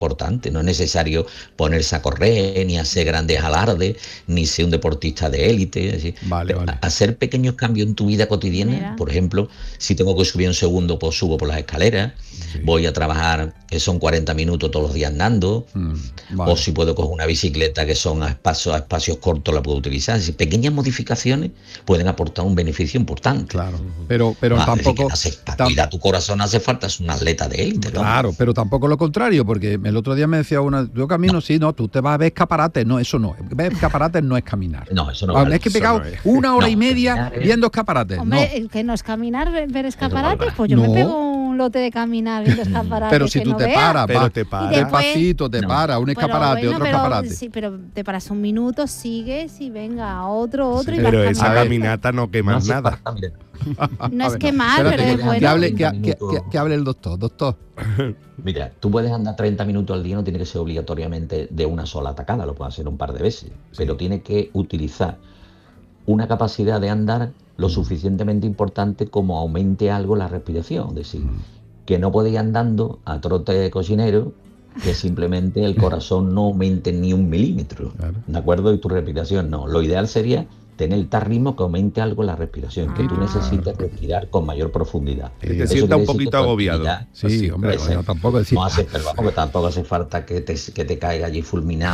importante. No es necesario ponerse a correr, ni hacer grandes alardes, ni ser un deportista de élite. Así. Vale. Hacer pequeños cambios en tu vida cotidiana. Por ejemplo, si tengo que subir un segundo, pues subo por las escaleras. Voy a trabajar, que son 40 minutos todos los días andando. O si puedo coger una bicicleta, que son a espacios cortos, la puedo utilizar. Así, pequeñas modificaciones pueden aportar un beneficio importante. Claro, pero tampoco... Para cuidar tu corazón hace falta es un atleta de élite, ¿no? Claro, pero tampoco lo contrario, porque el otro día me decía yo camino, tú te vas a ver escaparates. No, eso no. Ver escaparates no es caminar. No, eso no vale. Es que he pegado una hora y media viendo escaparates. Hombre, que no es caminar, ver escaparates, pues yo me pego un lote de caminar viendo escaparates. Pero si tú te paras, despacito, te paras, un escaparate, otro escaparate. Sí, pero te paras un minuto, sigues y venga, otro y vas pero esa caminata no quemas nada. No es quemar, pero es bueno. Que hable el doctor. Mira, tú puedes andar 30 minutos al día, no tiene que ser obligatoriamente de una sola atacada, lo puedes hacer un par de veces, pero tiene que utilizar una capacidad de andar lo suficientemente importante como aumente algo la respiración. Es decir, que no podéis andando a trote de cocinero, que simplemente el corazón no aumente ni 1 milímetro, ¿de acuerdo? Y tu respiración no. Lo ideal sería tener tal ritmo que aumente algo la respiración, que tú necesites respirar con mayor profundidad. Que te sienta un poquito agobiado. Sí, hombre, bueno, tampoco decir... que tampoco hace falta que te caiga allí fulminado.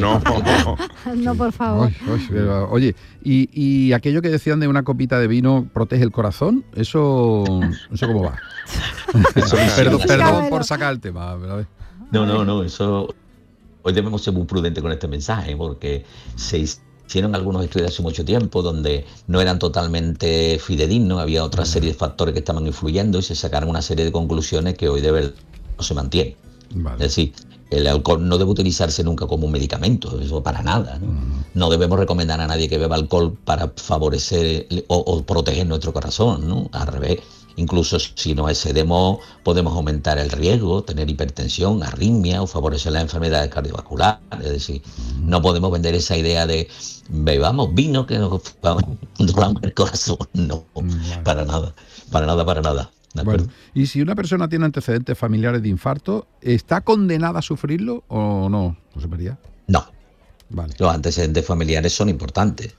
No, por favor. Oye, y aquello que decían de una copita de vino protege el corazón, ¿eso cómo va? Perdón por sacar el tema. No, eso... Hoy debemos ser muy prudentes con este mensaje, porque hicieron algunos estudios hace mucho tiempo donde no eran totalmente fidedignos, había otra serie de factores que estaban influyendo y se sacaron una serie de conclusiones que hoy de verdad no se mantienen. Es decir, el alcohol no debe utilizarse nunca como un medicamento, eso para nada, ¿no? No debemos recomendar a nadie que beba alcohol para favorecer o proteger nuestro corazón, ¿no? Al revés. Incluso si nos excedemos podemos aumentar el riesgo, tener hipertensión, arritmia o favorecer las enfermedades cardiovasculares. Es decir, no podemos vender esa idea de bebamos vino que nos controlamos el corazón. No, para nada. Bueno, y si una persona tiene antecedentes familiares de infarto, ¿está condenada a sufrirlo o no, José María? No. Vale. Los antecedentes familiares son importantes.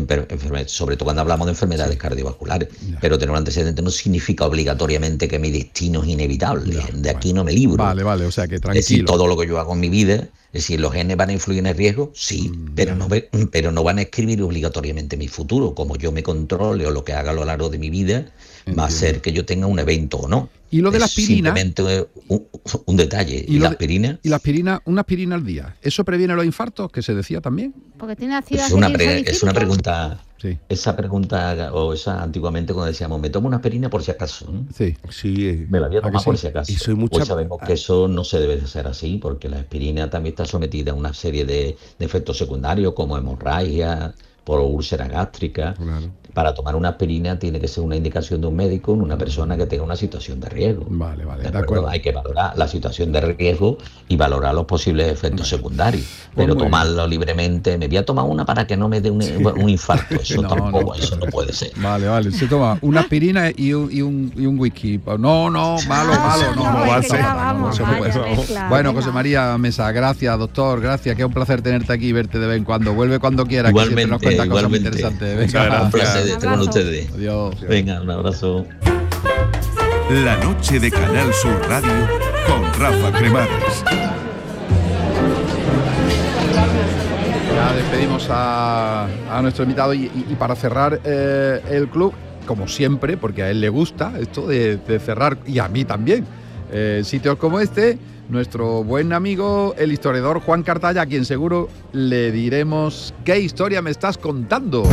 Sobre todo cuando hablamos de enfermedades cardiovasculares, pero tener un antecedente no significa obligatoriamente que mi destino es inevitable, de aquí no me libro. Vale, o sea que tranquilo. Es decir, todo lo que yo hago en mi vida, es decir, ¿los genes van a influir en el riesgo? Sí, pero no van a escribir obligatoriamente mi futuro. Como yo me controle o lo que haga a lo largo de mi vida, va a ser que yo tenga un evento o no. ¿Y lo de la aspirina? Simplemente un detalle. ¿Y la aspirina? ¿Y la aspirina, una aspirina al día? ¿Eso previene los infartos, que se decía también? Porque tiene ácido Es una pregunta... Sí. Esa pregunta, o esa antiguamente cuando decíamos, me tomo una aspirina por si acaso. Sí. Me la voy a tomar por si acaso. Y soy Hoy sabemos que eso no se debe hacer así, porque la aspirina también está sometida a una serie de efectos secundarios, como hemorragia, por úlcera gástrica. Claro. Para tomar una aspirina tiene que ser una indicación de un médico en una persona que tenga una situación de riesgo. Vale, ¿De acuerdo? Hay que valorar la situación de riesgo y valorar los posibles efectos secundarios. Pero tomarlo libremente, me voy a tomar una para que no me dé un infarto. Eso eso no puede ser. Vale, se toma una aspirina y un whisky. No, malo, no va a ser. Bueno, José María Mesa, gracias, doctor, gracias, que es un placer tenerte aquí y verte de vez en cuando. Vuelve cuando quieras, que siempre nos cuentas cosas muy interesantes. Venga, un placer estar con ustedes. Adiós. Venga, un abrazo. La noche de Canal Sur Radio con Rafa Cremades. Ya despedimos a nuestro invitado y para cerrar el club, como siempre, porque a él le gusta esto de cerrar, y a mí también, sitios como este, nuestro buen amigo, el historiador Juan Cartaya, a quien seguro le diremos ¿qué historia me estás contando?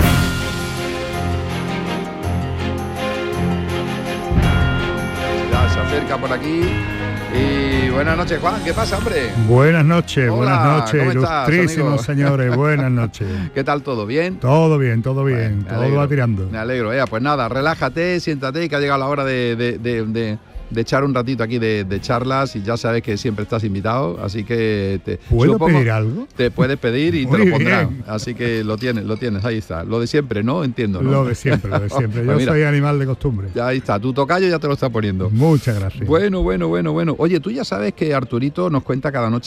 Cerca por aquí. Y buenas noches, Juan. ¿Qué pasa, hombre? Buenas noches, Hola, ilustrísimos señores. Buenas noches. ¿Qué tal? ¿Todo bien? Todo bien. Todo va tirando. Me alegro. Pues nada, relájate, siéntate, que ha llegado la hora de echar un ratito aquí de charlas, y ya sabes que siempre estás invitado, así que ¿Puedo pedir algo? Te puedes pedir y te lo pondrán. Así que lo tienes, ahí está. Lo de siempre, ¿no? Entiendo, ¿no? Lo de siempre. Yo soy animal de costumbre. Ya ahí está, tu tocayo ya te lo está poniendo. Muchas gracias. Bueno. Oye, tú ya sabes que Arturito nos cuenta cada noche